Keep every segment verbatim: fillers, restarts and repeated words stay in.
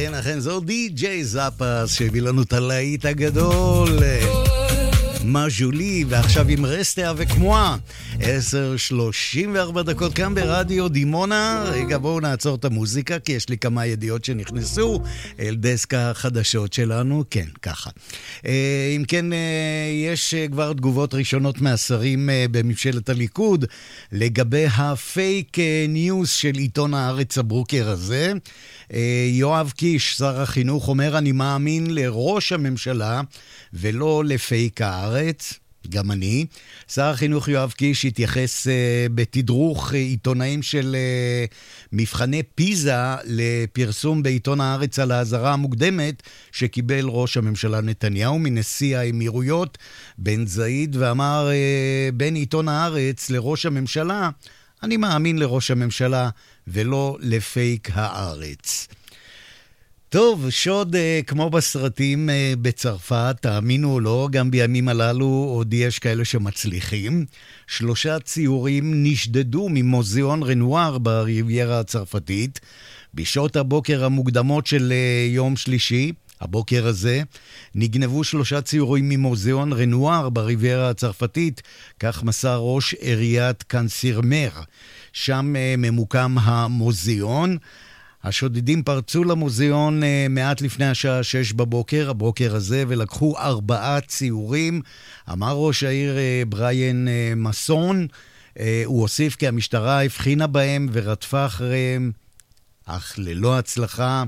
אכן, אכן, זו די-ג'יי זאפס שהביא לנו את הלהיט הגדול מז'ולי, ועכשיו עם רסטה וכמוה עשר שלושים וארבע דקות כאן ברדיו דימונה. רגע, בואו נעצור את המוזיקה כי יש לי כמה ידיעות שנכנסו אל דסק החדשות שלנו. כן, ככה. אם כן, יש כבר תגובות ראשונות מהשרים בממשלת הליכוד לגבי הפייק ניוז של עיתון הארץ הבוקר הזה. יואב קיש, שר החינוך, אומר אני מאמין לראש הממשלה ולא לפייק הארץ. גם אני. שר החינוך יואב קיש התייחס uh, בתדרוך uh, עיתונאים של uh, מבחני פיזה לפרסום בעיתון הארץ על ההזרה המוקדמת שקיבל ראש הממשלה נתניהו מנשיא האמירויות בן זאיד, ואמר uh, בין עיתון הארץ לראש הממשלה, אני מאמין לראש הממשלה ולא לפייק הארץ. טוב, שוד כמו בסרטים בצרפת, תאמינו או לא, גם בימים הללו עוד יש כאלה שמצליחים. שלושה ציורים נשדדו ממוזיאון רנואר בריביירה הצרפתית בשעות הבוקר המוקדמות של יום שלישי. הבוקר הזה נגנבו שלושה ציורים ממוזיאון רנואר בריביירה הצרפתית, כך מסר ראש עיריית קנסירמר. שם ממוקם המוזיאון. השודדים פרצו למוזיאון מעט לפני השעה שש בבוקר, הבוקר הזה, ולקחו ארבעה ציורים. אמר ראש העיר בריין מסון, הוא הוסיף כי המשטרה הבחינה בהם ורדפה אחריהם, אך ללא הצלחה.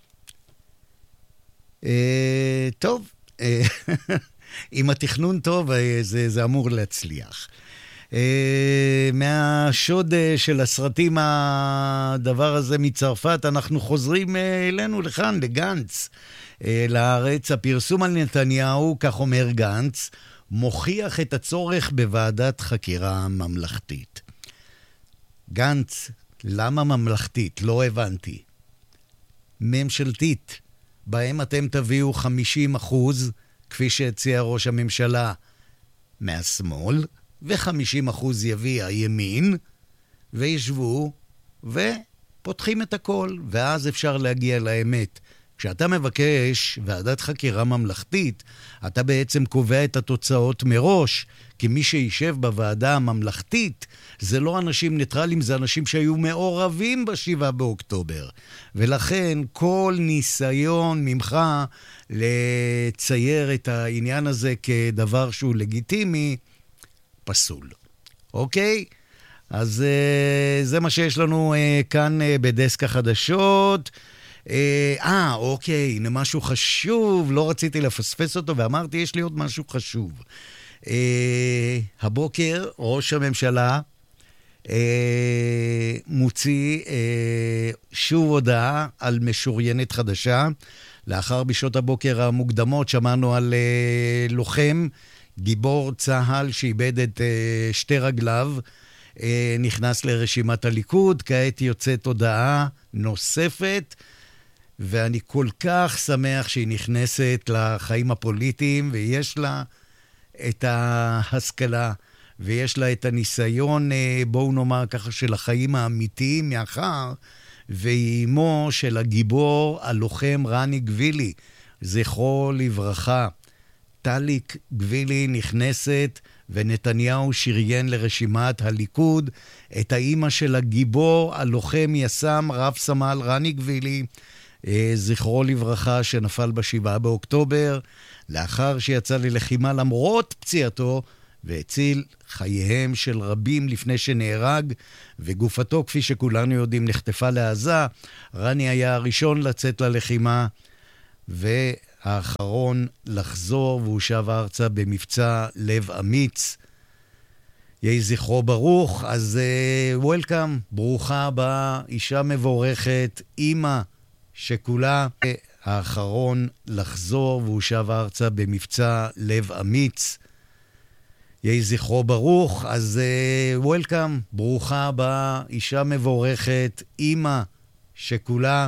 טוב, עם התכנון טוב זה, זה אמור להצליח. מהשוד של הסרטים הדבר הזה מצרפת אנחנו חוזרים אלינו לכאן, לגנץ, לארץ. הפרסום על נתניהו, כך אומר גנץ, מוכיח את הצורך בוועדת חקירה ממלכתית. גנץ, למה ממלכתית? לא הבנתי. ממשלתית, בהם אתם תביאו חמישים אחוז, כפי שהציע ראש הממשלה, מהשמאל, ו-חמישים אחוז יביא הימין, וישבו ופותחים את הכל, ואז אפשר להגיע לאמת. כשאתה מבקש ועדת חקירה ממלכתית, אתה בעצם קובע את התוצאות מראש, כי מי שישב בוועדה הממלכתית זה לא אנשים ניטרלים, זה אנשים שהיו מעורבים בשבעה באוקטובר. ולכן כל ניסיון ממך לצייר את העניין הזה כדבר שהוא לגיטימי, פסול. אוקיי? אז uh, זה מה שיש לנו uh, כאן uh, בדסק החדשות. אה, uh, אוקיי, הנה משהו חשוב, לא רציתי לפספס אותו, ואמרתי, יש לי עוד משהו חשוב. Uh, הבוקר ראש הממשלה uh, מוציא uh, שוב הודעה על משוריינת חדשה. לאחר בשעות הבוקר המוקדמות שמענו על uh, לוחם, גיבור צהל שאיבד את uh, שתי רגליו, uh, נכנס לרשימת הליכוד. כעת יוצאת הודעה נוספת, ואני כל כך שמח שהיא נכנסת לחיים הפוליטיים, ויש לה את ההשכלה, ויש לה את הניסיון, uh, בואו נאמר ככה, של החיים האמיתיים, מאחר ואימו של הגיבור הלוחם רני גבילי, זכרו לברכה. טליק גבילי נכנסת, ונתניהו שריין לרשימת הליכוד את האימא של הגיבור הלוחם יס"מ רב סמל רני גבילי, זכרו לברכה, שנפל בשבעה באוקטובר לאחר שיצא ללחימה למרות פציעתו, והציל חייהם של רבים לפני שנהרג, וגופתו, כפי שכולנו יודעים, נחטפה לעזה. רני היה הראשון לצאת ללחימה והאחרון לחזור, והוא שב ארצה במבצע לב אמיץ. יהי זכרו ברוך. אז וולקאם, uh, ברוכה הבאה, אישה מבורכת, אימא שכולה, האחרון לחזור, והוא שב ארצה במבצע לב אמיץ. יהי זכרו ברוך. אז וולקאם, ברוכה הבאה, אישה מבורכת, אימא שכולה,